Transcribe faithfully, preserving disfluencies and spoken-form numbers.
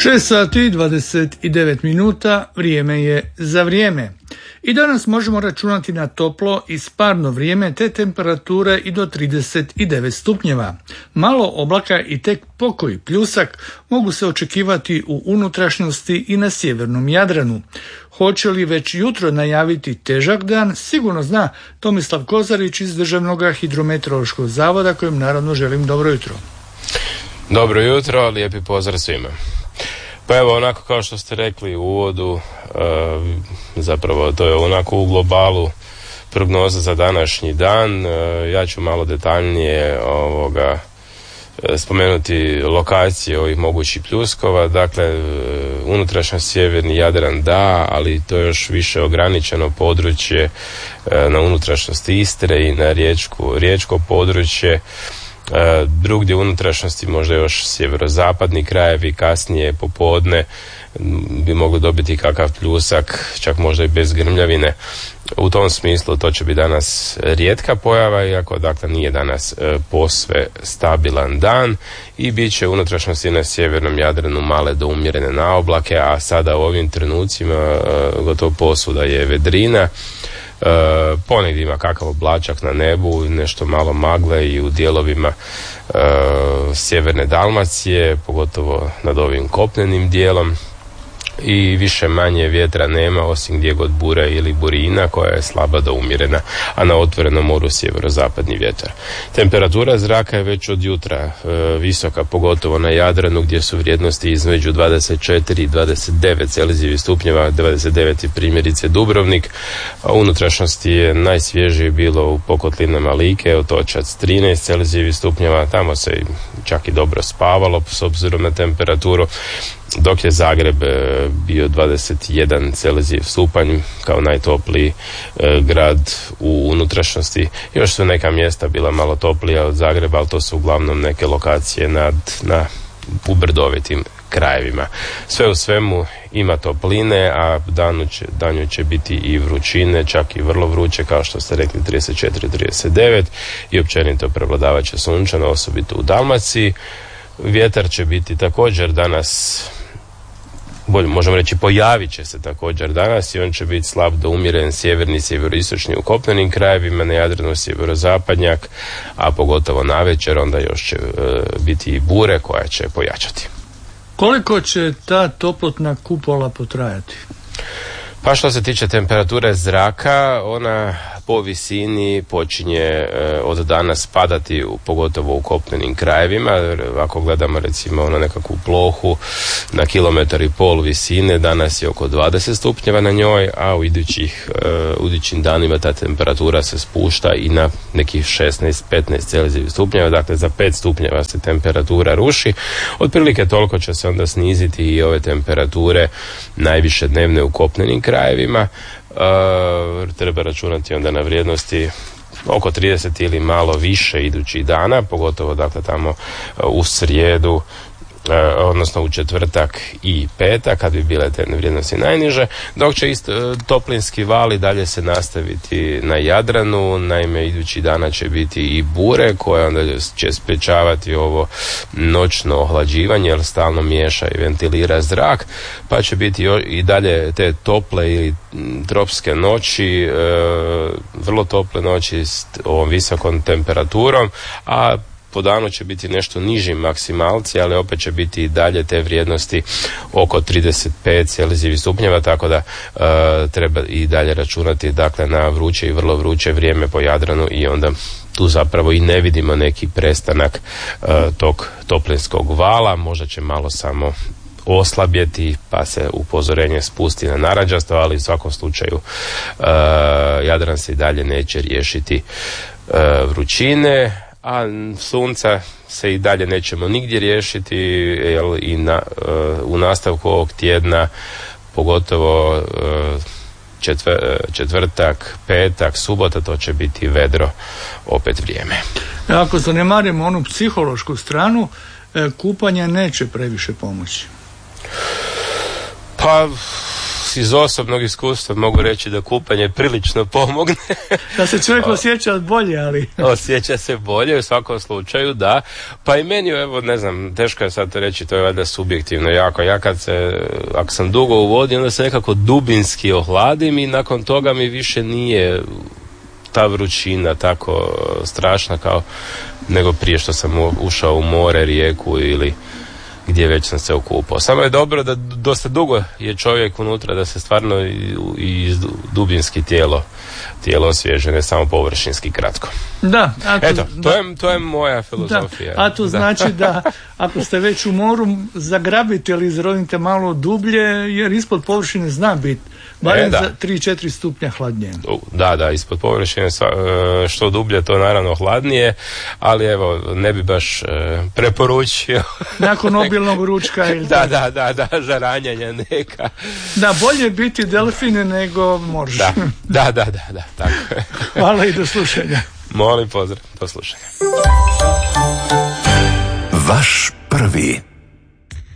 šest sati dvadeset devet minuta, vrijeme je za vrijeme. I danas možemo računati na toplo i sparno vrijeme te temperature i do trideset devet stupnjeva. Malo oblaka i tek pokoji pljusak mogu se očekivati u unutrašnjosti i na sjevernom Jadranu. Hoće li već jutro najaviti težak dan, sigurno zna Tomislav Kozarić iz Državnog hidrometeorološkog zavoda, kojem naravno želim dobro jutro. Dobro jutro, lijepi pozdrav svima. Pa evo, onako kao što ste rekli u uvodu, e, zapravo to je onako u globalu prognoza za današnji dan. E, ja ću malo detaljnije ovoga spomenuti lokacije ovih mogućih pljuskova. Dakle, unutrašnjo sjeverni Jadran da, ali to je još više ograničeno područje na unutrašnjosti Istre i na riječku, riječko područje. Drugdje unutrašnjosti možda još sjeverozapadni krajevi, kasnije popodne bi mogli dobiti kakav pljusak, čak možda i bez grmljavine. U tom smislu to će biti danas rijetka pojava, iako dakle nije danas e, posve stabilan dan i bit će unutrašnjosti na sjevernom Jadranu male do umjerene naoblake, a sada u ovim trenucima e, gotovo posuda je vedrina. Uh, ponegdje ima kakav oblačak na nebu, nešto malo magle i u dijelovima uh, sjeverne Dalmacije, pogotovo nad ovim kopnenim dijelom, i više manje vjetra nema, osim gdje god bure ili burina koja je slaba do umjerena, a na otvorenom moru sjeverozapadni vjetar. Temperatura zraka je već od jutra e, visoka, pogotovo na Jadranu gdje su vrijednosti između dvadeset četiri i dvadeset devet Celzijevih stupnjeva, dvadeset devet je primjerice Dubrovnik, a unutrašnjosti je najsvježije bilo u pokotlinama Like, Otočac trinaest Celzijevih stupnjeva, tamo se čak i dobro spavalo s obzirom na temperaturu, dok je Zagreb bio dvadeset jedan Celzijev stupanj kao najtopliji e, grad u unutrašnjosti. Još su neka mjesta bila malo toplija od Zagreba, ali to su uglavnom neke lokacije nad, na ubrdovitim krajevima. Sve u svemu ima topline, a danu će, danju će biti i vrućine, čak i vrlo vruće, kao što ste rekli, trideset četiri trideset devet, i općenito prevladavat će sunčano, osobito u Dalmaciji. Vjetar će biti također danas, bolje možemo reći pojavit će se također danas, i on će biti slab do umjeren sjeverni, sjeveroistočni u kopnenim krajevima, na Jadranu sjeverozapadnjak, a pogotovo navečer onda još će e, biti i bure koja će pojačati. Koliko će ta toplotna kupola potrajati? Pa što se tiče temperature zraka, ona po visini počinje e, od danas padati, u, pogotovo u kopnenim krajevima. Ako gledamo recimo ono nekakvu plohu na kilometar i pol visine, danas je oko dvadeset stupnjeva na njoj, a u idućih, e, u idućim danima ta temperatura se spušta i na nekih šesnaest petnaest Celzijevih stupnjeva, dakle za pet stupnjeva se temperatura ruši. Otprilike toliko će se onda sniziti i ove temperature najviše dnevne u kopnenim krajevima. Uh, treba računati onda na vrijednosti oko trideset ili malo više idućih dana, pogotovo dakle tamo uh, u srijedu, Uh, odnosno u četvrtak i petak, kad bi bile te vrijednosti najniže, dok će isto uh, toplinski val i dalje se nastaviti na Jadranu. Naime, idući dana će biti i bure koje onda će sprječavati ovo noćno ohlađivanje, jer stalno miješa i ventilira zrak, pa će biti i dalje te tople ili tropske noći, uh, vrlo tople noći s ovom visokom temperaturom, a po danu će biti nešto niži maksimalci, ali opet će biti i dalje te vrijednosti oko trideset pet Celzijevih stupnjeva, tako da e, treba i dalje računati dakle na vruće i vrlo vruće vrijeme po Jadranu, i onda tu zapravo i ne vidimo neki prestanak e, tog toplinskog vala. Možda će malo samo oslabjeti pa se upozorenje spusti na narančasto, ali u svakom slučaju e, Jadran se i dalje neće riješiti e, vrućine, a sunca se i dalje nećemo nigdje riješiti, jel, i na, uh, u nastavku ovog tjedna, pogotovo uh, četvr, četvrtak, petak, subota, to će biti vedro opet vrijeme. Ako zanemarimo onu psihološku stranu, kupanje neće previše pomoći. Pa iz osobnog iskustva mogu reći da kupanje prilično pomogne. Da se čovjek osjeća bolje, ali... Osjeća se bolje u svakom slučaju, da. Pa i meni, evo, ne znam, teško je sad to reći, to je valjda subjektivno jako. Ja kad se, ako sam dugo u vodi, onda se nekako dubinski ohladim i nakon toga mi više nije ta vrućina tako strašna kao nego prije što sam ušao u more, rijeku ili gdje već sam se okupao. Samo je dobro da dosta dugo je čovjek unutra, da se stvarno i, i dubinski tijelo tijelo osvježe, ne samo površinski kratko. Da, a to, Eto, to, da, je, to je moja filozofija. Da, a to da. Znači da ako ste već u moru, zagrabite ili izrodite malo dublje, jer ispod površine zna biti barem e, za tri četiri stupnja hladnije. Da, da, ispod površine što dublje to naravno hladnije, ali evo, ne bi baš preporučio. Nakon obilnog ručka ili da, da, da, da, žaranjanja neka. Da, bolje biti delfine nego morž. Da, da, da, da, da, tako je. Hvala i do slušanja. Molim, pozdrav, do slušanja. Vaš prvi.